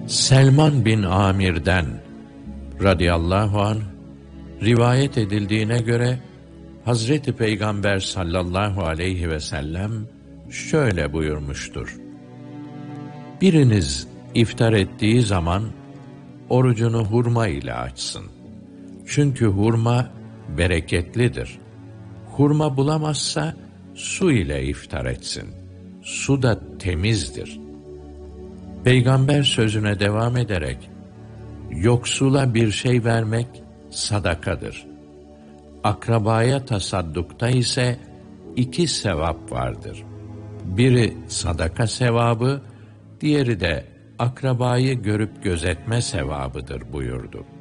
Selman bin Amir'den radıyallahu anh rivayet edildiğine göre Hazreti Peygamber sallallahu aleyhi ve sellem şöyle buyurmuştur: Biriniz iftar ettiği zaman orucunu hurma ile açsın. Çünkü hurma bereketlidir. Hurma bulamazsa su ile iftar etsin. Su da temizdir. Peygamber sözüne devam ederek, yoksula bir şey vermek sadakadır. Akrabaya tasaddukta ise 2 sevap vardır. Biri sadaka sevabı, diğeri de akrabayı görüp gözetme sevabıdır buyurdu.